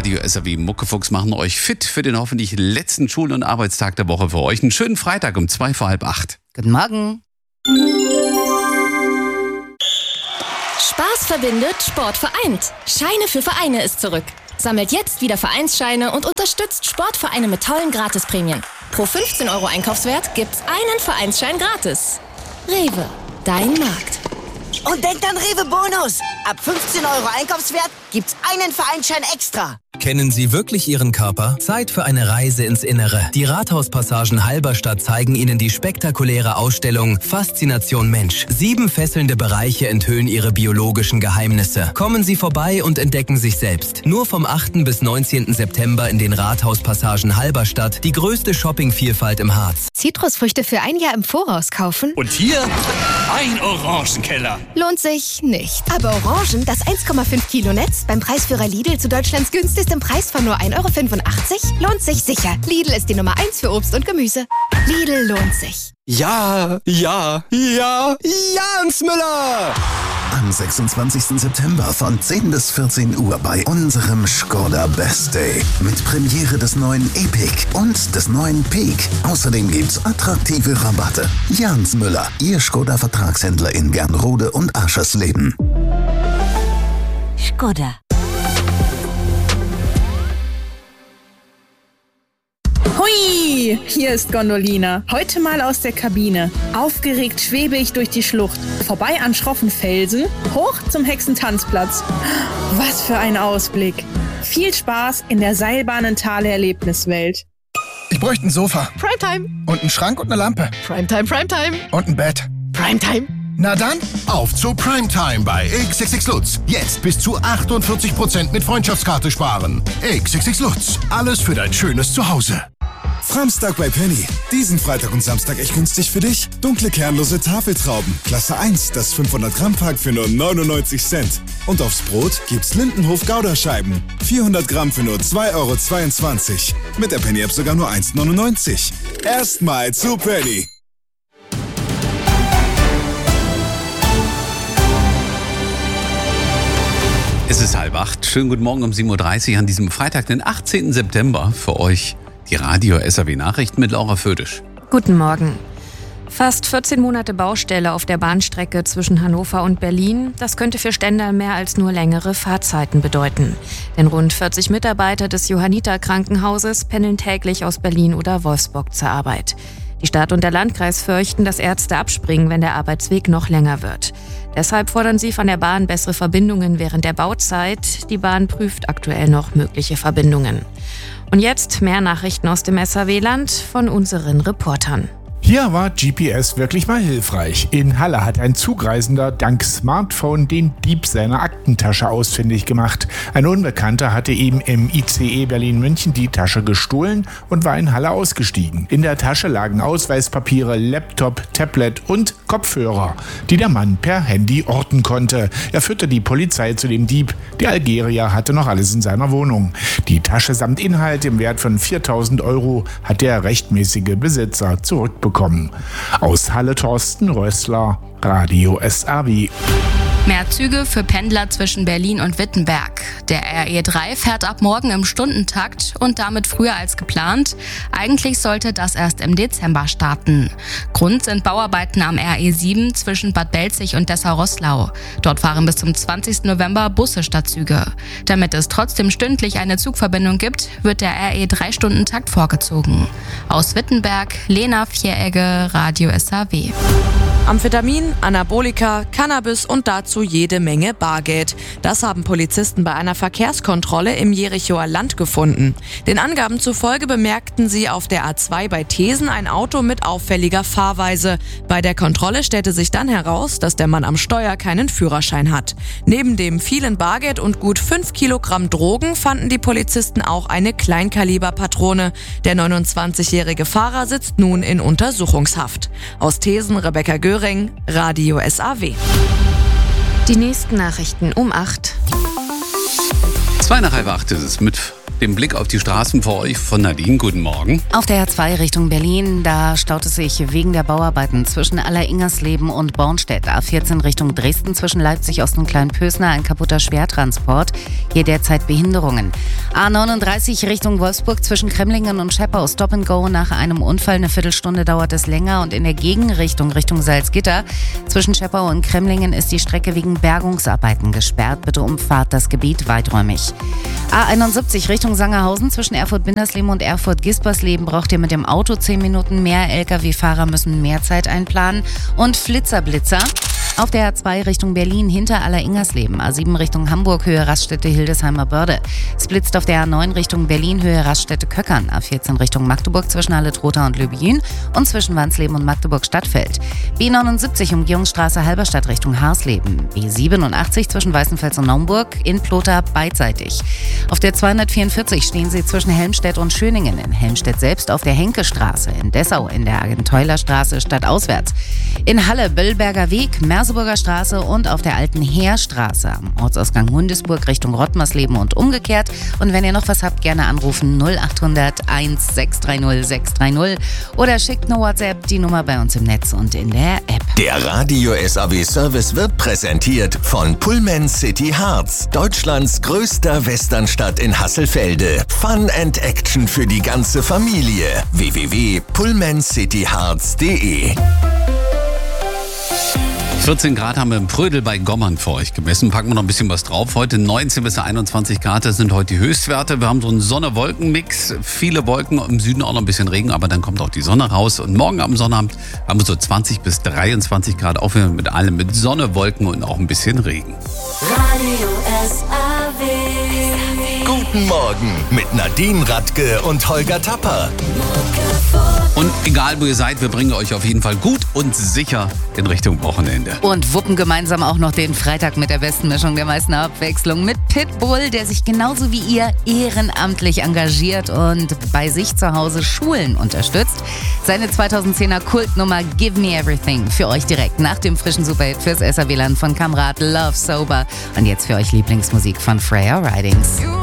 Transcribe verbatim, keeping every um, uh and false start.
Radio S R W Muckefuchs machen euch fit für den hoffentlich letzten Schul- und Arbeitstag der Woche für euch. Einen schönen Freitag um zwei vor halb acht. Guten Morgen. Spaß verbindet, Sport vereint. Scheine für Vereine ist zurück. Sammelt jetzt wieder Vereinsscheine und unterstützt Sportvereine mit tollen Gratisprämien. Pro fünfzehn Euro Einkaufswert gibt's einen Vereinsschein gratis. Rewe, dein Markt. Und denkt an Rewe Bonus. Ab fünfzehn Euro Einkaufswert gibt's einen Vereinsschein extra. Kennen Sie wirklich Ihren Körper? Zeit für eine Reise ins Innere. Die Rathauspassagen Halberstadt zeigen Ihnen die spektakuläre Ausstellung Faszination Mensch. Sieben fesselnde Bereiche enthüllen Ihre biologischen Geheimnisse. Kommen Sie vorbei und entdecken sich selbst. Nur vom achten bis neunzehnten September in den Rathauspassagen Halberstadt. Die größte Shoppingvielfalt im Harz. Zitrusfrüchte für ein Jahr im Voraus kaufen? Und hier ein Orangenkeller. Lohnt sich nicht. Aber Orangen, das eins Komma fünf Kilo Netz, beim Preisführer Lidl zu Deutschlands günstigstem Preis von nur ein Euro fünfundachtzig, lohnt sich sicher. Lidl ist die Nummer eins für Obst und Gemüse. Lidl lohnt sich. Ja, ja, ja, Jans Müller! Am sechsundzwanzigsten September von zehn bis vierzehn Uhr bei unserem Skoda Best Day. Mit Premiere des neuen Epic und des neuen Peak. Außerdem gibt's attraktive Rabatte. Jans Müller, Ihr Skoda-Vertragshändler in Gernrode und Aschersleben. Skoda. Hui, hier ist Gondolina. Heute mal aus der Kabine. Aufgeregt schwebe ich durch die Schlucht. Vorbei an schroffen Felsen, hoch zum Hexentanzplatz. Was für ein Ausblick. Viel Spaß in der Seilbahnentale-Erlebniswelt. Ich bräuchte ein Sofa. Primetime. Und einen Schrank und eine Lampe. Primetime, Primetime. Und ein Bett. Primetime. Na dann, auf zu Primetime bei X X X Lutz. Jetzt bis zu achtundvierzig Prozent mit Freundschaftskarte sparen. X X X Lutz. Alles für dein schönes Zuhause. Framstag bei Penny. Diesen Freitag und Samstag echt günstig für dich. Dunkle kernlose Tafeltrauben. Klasse eins, das fünfhundert Gramm Pack für nur neunundneunzig Cent. Und aufs Brot gibt's Lindenhof Gouda-Scheiben. vierhundert Gramm für nur zwei Euro zweiundzwanzig. Mit der Penny-App sogar nur eins neunundneunzig. Erstmal zu Penny. Es ist halb acht. Schönen guten Morgen um sieben Uhr dreißig an diesem Freitag, den achtzehnten September. Für euch die Radio S R W Nachrichten mit Laura Födisch. Guten Morgen. Fast vierzehn Monate Baustelle auf der Bahnstrecke zwischen Hannover und Berlin. Das könnte für Stendal mehr als nur längere Fahrzeiten bedeuten. Denn rund vierzig Mitarbeiter des Johanniter-Krankenhauses pendeln täglich aus Berlin oder Wolfsburg zur Arbeit. Die Stadt und der Landkreis fürchten, dass Ärzte abspringen, wenn der Arbeitsweg noch länger wird. Deshalb fordern sie von der Bahn bessere Verbindungen während der Bauzeit. Die Bahn prüft aktuell noch mögliche Verbindungen. Und jetzt mehr Nachrichten aus dem S R W-Land von unseren Reportern. Hier war G P S wirklich mal hilfreich. In Halle hat ein Zugreisender dank Smartphone den Dieb seiner Aktentasche ausfindig gemacht. Ein Unbekannter hatte ihm im I C E Berlin-München die Tasche gestohlen und war in Halle ausgestiegen. In der Tasche lagen Ausweispapiere, Laptop, Tablet und Kopfhörer, die der Mann per Handy orten konnte. Er führte die Polizei zu dem Dieb. Der Algerier hatte noch alles in seiner Wohnung. Die Tasche samt Inhalt im Wert von viertausend Euro hat der rechtmäßige Besitzer zurückbekommen. Aus Halle Thorsten Rössler, Radio S R W. Mehr Züge für Pendler zwischen Berlin und Wittenberg. Der R E drei fährt ab morgen im Stundentakt und damit früher als geplant. Eigentlich sollte das erst im Dezember starten. Grund sind Bauarbeiten am R E sieben zwischen Bad Belzig und Dessau-Roßlau. Dort fahren bis zum zwanzigsten November Busse statt Züge. Damit es trotzdem stündlich eine Zugverbindung gibt, wird der R E drei Stundentakt vorgezogen. Aus Wittenberg, Lena Vieregge, Radio S R W. Amphetamin, Anabolika, Cannabis und dazu jede Menge Bargeld. Das haben Polizisten bei einer Verkehrskontrolle im Jerichoer Land gefunden. Den Angaben zufolge bemerkten sie auf der A zwei bei Thesen ein Auto mit auffälliger Fahrweise. Bei der Kontrolle stellte sich dann heraus, dass der Mann am Steuer keinen Führerschein hat. Neben dem vielen Bargeld und gut fünf Kilogramm Drogen fanden die Polizisten auch eine Kleinkaliberpatrone. Der neunundzwanzigjährige Fahrer sitzt nun in Untersuchungshaft. Aus Thesen Rebecca Göring, Radio S R W. Die nächsten Nachrichten um acht. Zwei nach halb acht ist es mit dem Blick auf die Straßen für euch von Nadine. Guten Morgen. Auf der A zwei Richtung Berlin, da staut es sich wegen der Bauarbeiten zwischen Alleringersleben und Bornstedt. A vierzehn Richtung Dresden zwischen Leipzig Ost und Kleinpösner ein kaputter Schwertransport. Hier derzeit Behinderungen. A neununddreißig Richtung Wolfsburg zwischen Kremlingen und Scheppau. Stop and Go nach einem Unfall. Eine Viertelstunde dauert es länger. Und in der Gegenrichtung Richtung Salzgitter zwischen Scheppau und Kremlingen ist die Strecke wegen Bergungsarbeiten gesperrt. Bitte umfahrt das Gebiet weiträumig. A einundsiebzig Richtung Sangerhausen zwischen Erfurt-Bindersleben und Erfurt-Gispersleben braucht ihr mit dem Auto zehn Minuten mehr. L K W-Fahrer müssen mehr Zeit einplanen. Und Flitzer-Blitzer. Auf der A zwei Richtung Berlin hinter Aller-Ingersleben. A sieben Richtung Hamburg, Höhe Raststätte Hildesheimer Börde. Es blitzt auf der A neun Richtung Berlin, Höhe Raststätte Köckern. A vierzehn Richtung Magdeburg zwischen Halle-Trotha und Löbjün und zwischen Wansleben und Magdeburg-Stadtfeld. B neunundsiebzig Umgehungsstraße Halberstadt Richtung Harsleben. B siebenundachtzig zwischen Weißenfels und Naumburg, in Plotha beidseitig. Auf der zweihundertvierundvierzig stehen sie zwischen Helmstedt und Schöningen. In Helmstedt selbst auf der Henkestraße. In Dessau in der Agenteulerstraße stadtauswärts. In Halle Böllberger Weg, Merseburger Straße und auf der alten Heerstraße am Ortsausgang Hundesburg Richtung Rottmersleben und umgekehrt. Und wenn ihr noch was habt, gerne anrufen null achthundert eins sechs drei null sechs drei null oder schickt eine WhatsApp, die Nummer bei uns im Netz und in der App. Der Radio S A W Service wird präsentiert von Pullman City Harz, Deutschlands größter Westernstadt in Hasselfelde. Fun and Action für die ganze Familie. w w w punkt pullman city harz punkt d e vierzehn Grad haben wir im Prödel bei Gommern für euch gemessen. Packen wir noch ein bisschen was drauf. Heute neunzehn bis einundzwanzig Grad, das sind heute die Höchstwerte. Wir haben so einen Sonne-Wolken-Mix. Viele Wolken, im Süden auch noch ein bisschen Regen, aber dann kommt auch die Sonne raus. Und morgen am Sonnabend haben wir so zwanzig bis dreiundzwanzig Grad, auch wieder mit allem, mit Sonne, Wolken und auch ein bisschen Regen. Radio S A W. Guten Morgen mit Nadine Radke und Holger Tapper. Und egal wo ihr seid, wir bringen euch auf jeden Fall gut und sicher in Richtung Wochenende. Und wuppen gemeinsam auch noch den Freitag mit der besten Mischung der meisten Abwechslung mit Pitbull, der sich genauso wie ihr ehrenamtlich engagiert und bei sich zu Hause Schulen unterstützt. Seine zweitausendzehner Kultnummer Give Me Everything für euch direkt nach dem frischen Superhit fürs S A W-Land von Kamrat Love Sober. Und jetzt für euch Lieblingsmusik von Freya Ridings.